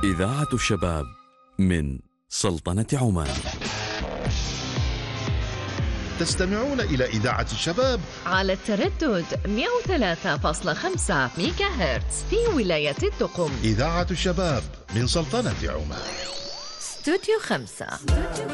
إذاعة الشباب من سلطنة عمان. تستمعون إلى إذاعة الشباب على التردد 103.5 ميجا هرتز في ولاية الدقم. إذاعة الشباب من سلطنة عمان. استوديو 5.